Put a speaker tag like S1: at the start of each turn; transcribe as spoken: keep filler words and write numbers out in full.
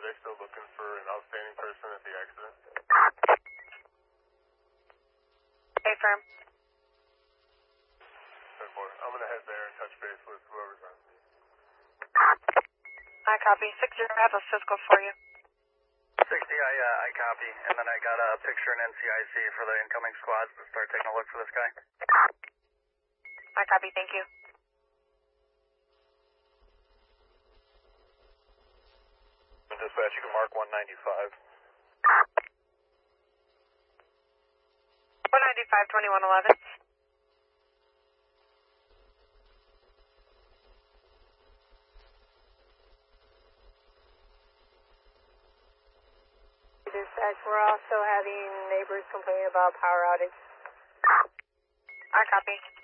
S1: they still looking for an outstanding person at the accident?
S2: Hey, firm.
S1: ten four. I'm going to head there and touch base with whoever's on.
S2: I copy. six zero, I have a physical for you.
S3: sixty, I, uh, I copy. And then I got a picture in N C I C for the incoming squads to start taking a look for this guy.
S2: I copy, thank you.
S1: Dispatch, you can mark one ninety-five.
S2: one ninety-five, twenty-one eleven.
S4: Dispatch, we're also having neighbors complaining about power outage.
S2: I copy.